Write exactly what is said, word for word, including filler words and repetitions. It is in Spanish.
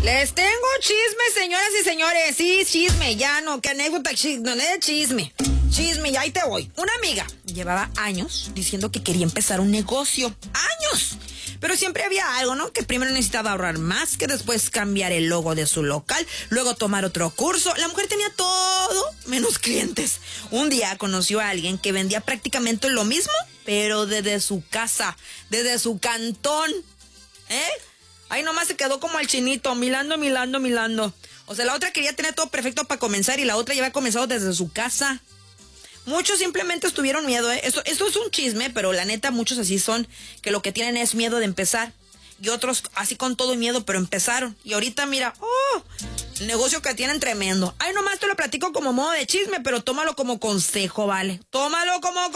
Les tengo chisme, señoras y señores. Sí, chisme, ya no, qué anécdota, chisme, no le chisme. Chisme, ya ahí te voy. Una amiga llevaba años diciendo que quería empezar un negocio. ¡Años! Pero siempre había algo, ¿no? Que primero necesitaba ahorrar más, que después cambiar el logo de su local, luego tomar otro curso. La mujer tenía todo menos clientes. Un día conoció a alguien que vendía prácticamente lo mismo, pero desde su casa, desde su cantón. ¿Eh? Ahí nomás se quedó como el chinito, milando, milando, milando. O sea, la otra quería tener todo perfecto para comenzar y la otra ya había comenzado desde su casa. Muchos simplemente estuvieron miedo, ¿eh? Esto, esto es un chisme, pero la neta muchos así son, que lo que tienen es miedo de empezar. Y otros así con todo miedo, pero empezaron. Y ahorita mira, ¡oh! El negocio que tienen tremendo. Ay, nomás te lo platico como modo de chisme, pero tómalo como consejo, ¿vale? Tómalo como